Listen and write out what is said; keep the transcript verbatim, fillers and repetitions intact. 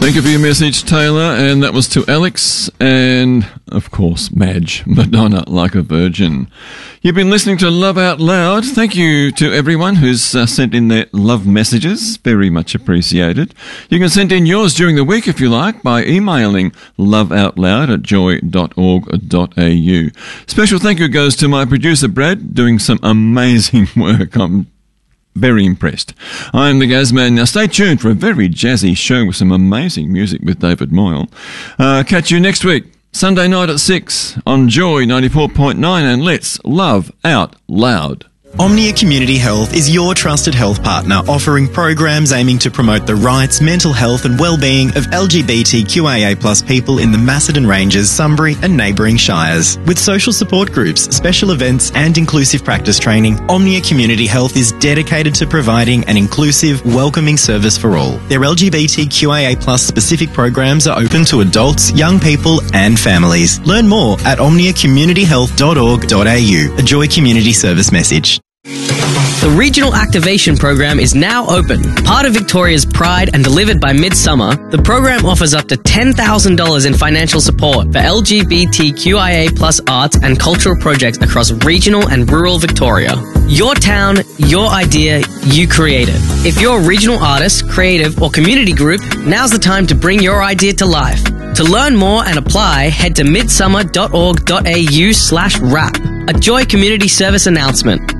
Thank you for your message, Taylor. And that was to Alex and, of course, Madge, Madonna Like a Virgin. You've been listening to Love Out Loud. Thank you to everyone who's uh, sent in their love messages. Very much appreciated. You can send in yours during the week if you like by emailing loveoutloud at joy dot org dot a u. Special thank you goes to my producer, Brad, doing some amazing work. I'm very impressed. I'm the Gazman. Now stay tuned for a very jazzy show with some amazing music with David Moyle. Uh, catch you next week, Sunday night at six on Joy ninety-four point nine, and let's love out loud. Omnia Community Health is your trusted health partner, offering programs aiming to promote the rights, mental health and well-being of L G B T Q I A plus people in the Macedon Ranges, Sunbury and neighbouring shires. With social support groups, special events and inclusive practice training, Omnia Community Health is dedicated to providing an inclusive, welcoming service for all. Their L G B T Q I A plus specific programs are open to adults, young people and families. Learn more at omnia community health dot org dot a u. A Joy Community Service message. The Regional Activation Program is now open. Part of Victoria's pride and delivered by Midsummer, the program offers up to ten thousand dollars in financial support for L G B T Q I A plus arts and cultural projects across regional and rural Victoria. Your town, your idea, you create it. If you're a regional artist, creative or community group, now's the time to bring your idea to life. To learn more and apply, head to midsummer dot org dot a u slash rap. A Joy Community Service announcement.